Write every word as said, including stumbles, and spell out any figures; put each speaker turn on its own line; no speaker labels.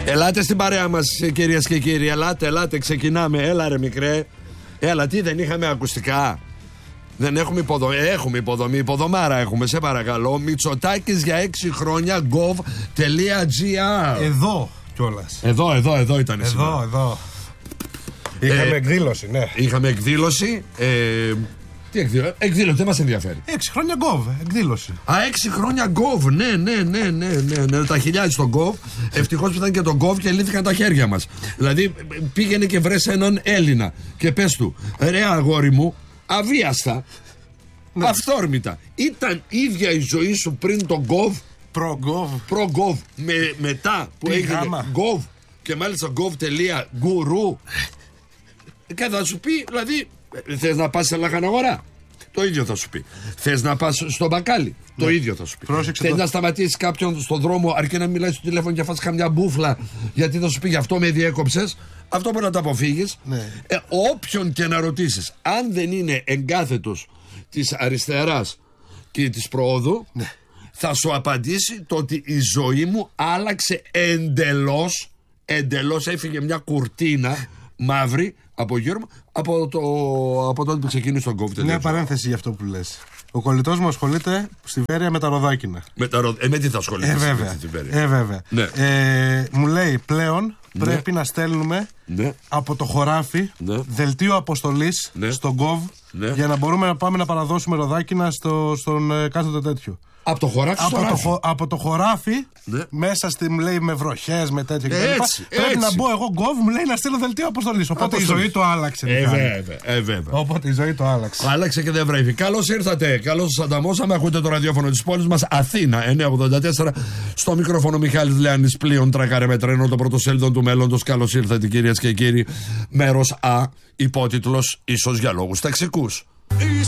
Ελάτε στην παρέα μας, κυρίες και κύριοι. Ελάτε, ελάτε, ξεκινάμε. Έλα ρε μικρέ. Έλα, τι δεν είχαμε ακουστικά? Δεν έχουμε υποδομή. Έχουμε υποδομή, υποδομάρα έχουμε, σε παρακαλώ. Μητσοτάκης για έξι χρόνια gov.gr.
Εδώ κιόλας.
Εδώ, εδώ, εδώ ήταν
Εδώ,
σήμερα.
εδώ. Είχαμε ε, εκδήλωση, ναι.
Είχαμε εκδήλωση. Ε, τι εκδήλωση? Εκδήλωση, δεν μας ενδιαφέρει.
Έξι χρόνια Gov, εκδήλωση.
Α, έξι χρόνια Gov, ναι, ναι, ναι, ναι, ναι, ναι. Τα χιλιάδες στον Gov. Ευτυχώς που ήταν και τον Gov και λύθηκαν τα χέρια μας. Δηλαδή πήγαινε και βρες έναν Έλληνα και πες του, ρε αγόρι μου, αβίαστα, ναι, αυθόρμητα, ήταν ίδια η ζωή σου πριν τον Gov?
Προ-Gov.
Προ-Gov. Με, μετά που
Τι
έγινε
γάμα.
Gov και μάλιστα gov.guru. Και θα σου πει, δηλαδή, θες να πας σε λαχαναγορά? Το ίδιο θα σου πει. Θες να πας στο μπακάλι? Ναι. Το ίδιο θα σου πει.
Πρόσεξε.
Θες
το...
να σταματήσεις κάποιον στον δρόμο αρκεί να μιλάει στο τηλέφωνο και φας καμιά μπούφλα, γιατί θα σου πει γι' αυτό με διέκοψες? Αυτό μπορεί να το αποφύγεις.
Ναι.
Ε, όποιον και να ρωτήσεις, αν δεν είναι εγκάθετος της αριστεράς και της προόδου, ναι, θα σου απαντήσει το ότι η ζωή μου άλλαξε εντελώς. Εντελώς έφυγε μια κουρτίνα μαύρη από γύρω μου από, το, από τότε που ξεκίνησε τον Gov.
Μια παρένθεση για αυτό που λες. Ο κολλητός μου ασχολείται στη Βέρεια με τα ροδάκινα.
Με, τα ροδ... ε, με τι θα ασχολείται?
Ε, βέβαια. Ε, βέβαια. Ναι. Ε, μου λέει πλέον, ναι, πρέπει να στέλνουμε, ναι, από το χωράφι, ναι, δελτίο αποστολής, ναι, στον Gov, ναι, για να μπορούμε να πάμε να παραδώσουμε ροδάκινα στο, στον ε, κάθετο τέτοιο. Από το χωράφι στο από, το, από το χωράφι, ναι, μέσα στη, μου λέει, με βροχές, με τέτοια κτλ. Πρέπει να μπω εγώ Gov, μου λέει, να στείλω δελτίο αποστολής. Οπότε αποστολής. Η ζωή το άλλαξε.
Ε, βέβαια, ε, βέβαια.
Οπότε η ζωή το άλλαξε.
Άλλαξε και δεν βρέχει. Καλώς ήρθατε. Καλώς σας ανταμώσαμε. Ακούτε το ραδιόφωνο της πόλης μας, Αθήνα εννιακόσια ογδόντα τέσσερα. Στο μικρόφωνο Μιχάλης Λεάνης, πλοίων τρακάρε με τρένο, το πρωτοσέλιδο του μέλλοντος. Καλώς ήρθατε, κυρίες και κύριοι. Μέρος Α, υπότιτλος ίσως για λόγους ταξικούς.